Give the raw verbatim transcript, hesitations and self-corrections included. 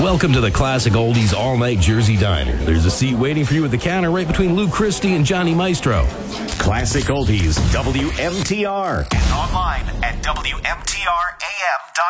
Welcome to the Classic Oldies All-Night Jersey Diner. There's a seat waiting for you at the counter right between Lou Christie and Johnny Maestro. Classic Oldies, W M T R. And online at W M T R A M dot com.